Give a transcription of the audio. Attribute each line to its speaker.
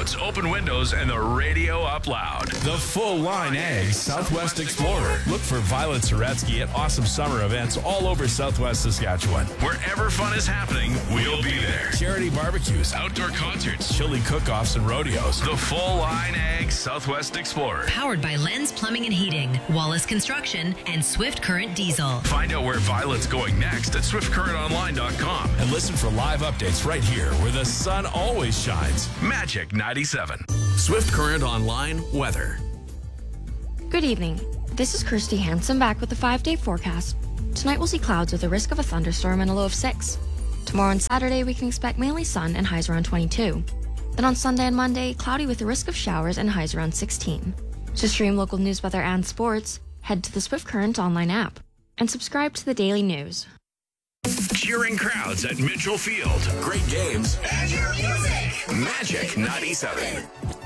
Speaker 1: clouds, open windows, and the radio up loud. The Full Line Ag Southwest Explorer. Look for Violet Soretsky at awesome summer events all over Southwest Saskatchewan. Wherever fun is happening, we'll be there. Charity barbecues, outdoor concerts, chili cook-offs, and rodeos. The Full Line Ag Southwest Explorer.
Speaker 2: Powered by Lens Plumbing and Heating, Wallace Construction, and Swift Current Diesel.
Speaker 1: Find out where Violet's going next at swiftcurrentonline.com and listen for live updates right here where the sun always shines. Magic 97. Swift Current Online weather.
Speaker 3: Good evening. This is Kirsty Hansen back with the 5-day forecast. Tonight we'll see clouds with a risk of a thunderstorm and a low of 6. Tomorrow and Saturday we can expect mainly sun and highs around 22. Then on Sunday and Monday, cloudy with a risk of showers and highs around 16. To stream local news, weather, and sports, head to the Swift Current online app and subscribe to the daily news.
Speaker 1: Cheering crowds at Mitchell Field. Great games. And your music. Magic 97.